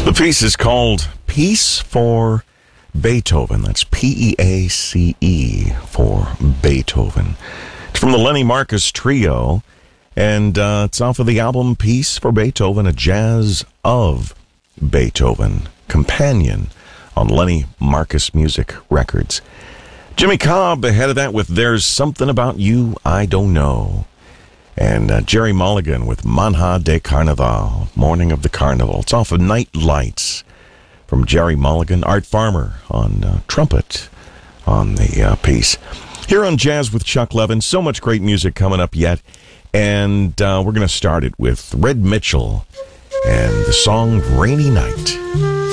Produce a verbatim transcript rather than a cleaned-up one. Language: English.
The piece is called Peace for Beethoven. That's P E A C E for Beethoven. It's from the Lenny Marcus Trio, and uh, it's off of the album Peace for Beethoven, a jazz of Beethoven companion on Lenny Marcus Music Records. Jimmy Cobb ahead of that with There's Something About You I Don't Know. And uh, Jerry Mulligan with Manhã de Carnaval, Morning of the Carnival. It's off of Night Lights from Jerry Mulligan. Art Farmer on uh, trumpet on the uh, piece. Here on Jazz with Chuck Levin, so much great music coming up yet. And uh, we're going to start it with Red Mitchell and the song Rainy Night.